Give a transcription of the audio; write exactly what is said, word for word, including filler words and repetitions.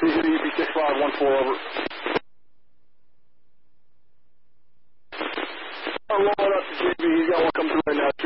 He's at E P six five one four over. I'm rolling up to G B. He's got one coming through right now.